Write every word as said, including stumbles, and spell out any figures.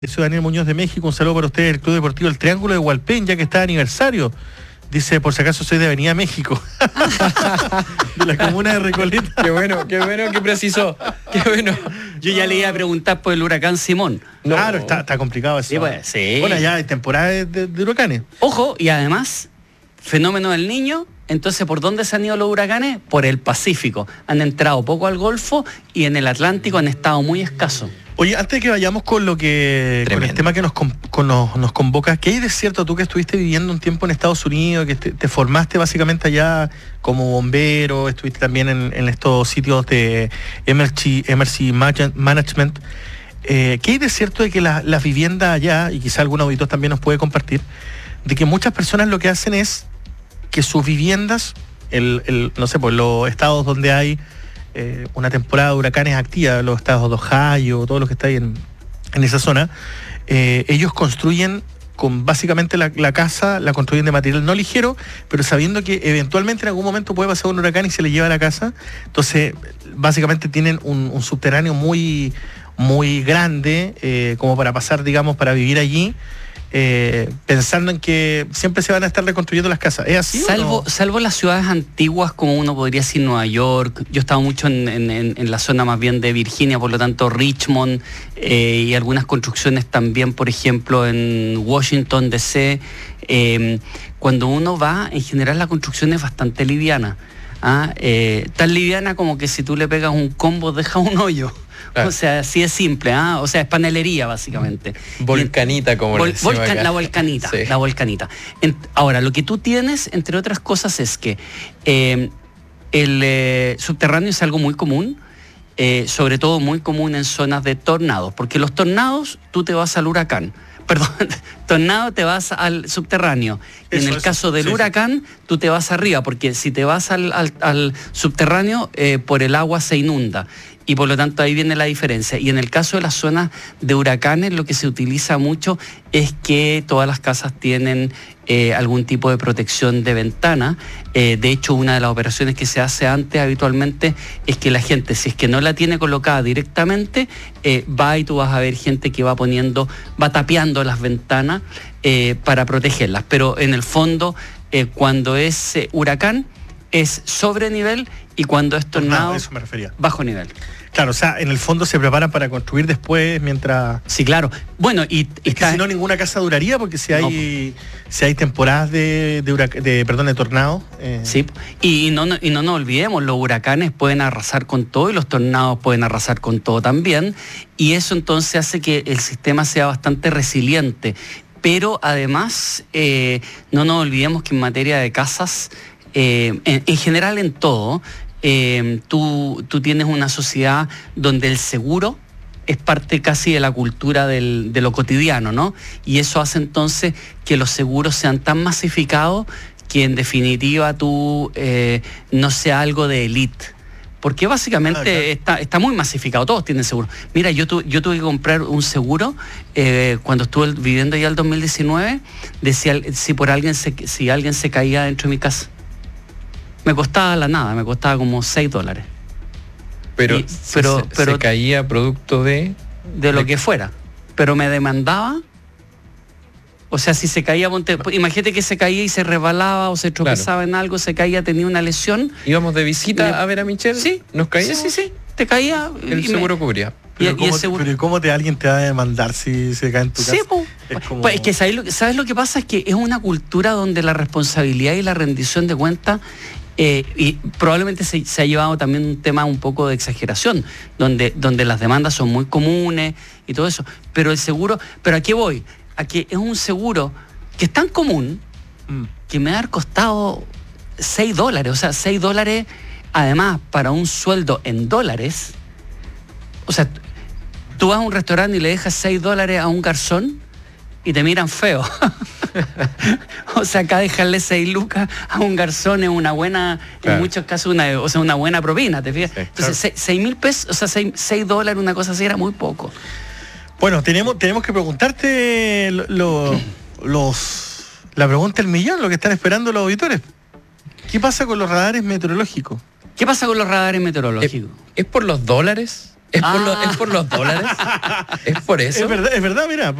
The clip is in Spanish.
Soy Daniel Muñoz de México, un saludo para ustedes del Club Deportivo El Triángulo de Hualpén, ya que está de aniversario. Dice, por si acaso soy de Avenida México. De la comuna de Recoleta. Qué bueno, qué bueno, qué preciso. Qué bueno. Yo ya le iba a preguntar por el huracán Simón. No. Claro, está, está complicado eso. Sí, pues, sí. Bueno, ya hay temporada de, de, de huracanes. Ojo, y además, fenómeno del Niño. Entonces, ¿por dónde se han ido los huracanes? Por el Pacífico. Han entrado poco al Golfo y en el Atlántico han estado muy escasos. Oye, antes de que vayamos con lo que Tremendo. con el tema que nos, con, nos, nos convoca, ¿qué hay de cierto tú que estuviste viviendo un tiempo en Estados Unidos, que te, te formaste básicamente allá como bombero, estuviste también en, en estos sitios de Emergency, emergency Management? Eh, ¿Qué hay de cierto de que las la viviendas allá, y quizá algún auditor también nos puede compartir, de que muchas personas lo que hacen es que sus viviendas, el, el, no sé, pues los estados donde hay Eh, una temporada de huracanes activa, los estados de Ohio, todos los que están ahí en, en esa zona, eh, ellos construyen con básicamente la, la casa, la construyen de material no ligero, pero sabiendo que eventualmente en algún momento puede pasar un huracán y se le lleva la casa. Entonces básicamente tienen un, un subterráneo muy, muy grande, eh, como para pasar, digamos, para vivir allí. Eh, pensando en que siempre se van a estar reconstruyendo las casas. ¿Es así? Salvo, no? salvo las ciudades antiguas, como uno podría decir Nueva York. Yo he estado mucho en, en, en la zona más bien de Virginia, por lo tanto Richmond, eh, y algunas construcciones también, por ejemplo, en Washington D C. Eh, cuando uno va, en general la construcción es bastante liviana. ¿ah? Eh, tan liviana como que si tú le pegas un combo deja un hoyo. Claro. O sea, así es simple, ¿ah? O sea, es panelería básicamente. Volcanita, como Vol, le decimos volca, acá. La volcanita, sí. la volcanita. En, ahora, lo que tú tienes, entre otras cosas, es que eh, el eh, subterráneo es algo muy común, eh, sobre todo muy común en zonas de tornados, porque los tornados, tú te vas al huracán. Perdón, tornado te vas al subterráneo. Y en el eso, caso del sí, huracán, sí. tú te vas arriba, porque si te vas al, al, al subterráneo, eh, por el agua se inunda. Y por lo tanto ahí viene la diferencia. Y en el caso de las zonas de huracanes, lo que se utiliza mucho es que todas las casas tienen eh, algún tipo de protección de ventana. Eh, de hecho, una de las operaciones que se hace antes habitualmente es que la gente, si es que no la tiene colocada directamente, eh, va y tú vas a ver gente que va poniendo, va tapiando las ventanas eh, para protegerlas. Pero en el fondo, eh, cuando es eh, huracán, es sobre nivel, y cuando es tornado, eso me refería. Bajo nivel. Claro, o sea, en el fondo se preparan para construir después mientras... Sí, claro. Bueno, y... Es que si no, ninguna casa duraría, porque si hay no. si hay temporadas de, de, hurac- de, perdón, de tornado... Eh... Sí, y no, y no nos olvidemos, los huracanes pueden arrasar con todo y los tornados pueden arrasar con todo también, y eso entonces hace que el sistema sea bastante resiliente. Pero además, eh, no nos olvidemos que en materia de casas... Eh, en, en general en todo, eh, tú, tú tienes una sociedad donde el seguro es parte casi de la cultura del, de lo cotidiano, ¿no? Y eso hace entonces que los seguros sean tan masificados que en definitiva tú eh, no sea algo de élite. Porque básicamente ah, claro. está, está muy masificado, todos tienen seguro. Mira, yo, tu, yo tuve que comprar un seguro eh, cuando estuve viviendo allá el dos mil diecinueve, decía si por alguien se, si alguien se caía dentro de mi casa. Me costaba la nada, me costaba como seis dólares. Pero, y, si pero, se, pero se caía producto de... De lo de... que fuera. Pero me demandaba. O sea, si se caía, ponte, imagínate que se caía y se resbalaba o se tropezaba claro. en algo, se caía, tenía una lesión. Íbamos de visita me... a ver a Michelle. Sí. ¿Nos caía? Sí, sí, sí. Te caía. El seguro me... cubría. Pero, y, ¿cómo, y seguro... pero ¿cómo te, alguien te va a demandar si se cae en tu sí, casa? Po. Es, como... pues es que ¿sabes lo, ¿sabes lo que pasa? Es que es una cultura donde la responsabilidad y la rendición de cuentas... Eh, y probablemente se, se ha llevado también un tema un poco de exageración, donde, donde las demandas son muy comunes y todo eso. Pero el seguro, pero ¿a qué voy? A que es un seguro que es tan común mm. que me ha costado seis dólares. O sea, seis dólares, además, para un sueldo en dólares. O sea, tú vas a un restaurante y le dejas seis dólares a un garzón y te miran feo. O sea, acá dejarle seis lucas a un garzón es una buena, claro. en muchos casos, una, o sea, una buena propina, ¿te fijas? Sí, entonces, claro. seis mil pesos, o sea, seis, seis dólares, una cosa así, era muy poco. Bueno, tenemos, tenemos que preguntarte lo, lo, los, la pregunta del millón, lo que están esperando los auditores. ¿Qué pasa con los radares meteorológicos? ¿Qué pasa con los radares meteorológicos? ¿Es, es por los dólares? ¿Es por, Ah. lo- ¿Es por los dólares? ¿Es por eso? Es verdad, es verdad, mira.